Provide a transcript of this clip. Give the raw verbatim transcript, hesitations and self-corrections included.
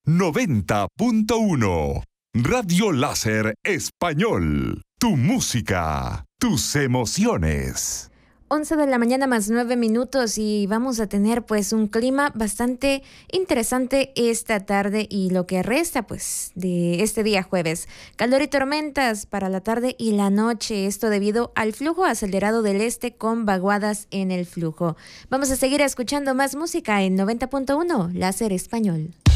noventa punto uno. Radio Láser Español. Tu música, tus emociones. once de la mañana más nueve minutos y vamos a tener pues un clima bastante interesante esta tarde y lo que resta pues de este día jueves. Calor y tormentas para la tarde y la noche, esto debido al flujo acelerado del este con vaguadas en el flujo. Vamos a seguir escuchando más música en noventa punto uno Láser Español.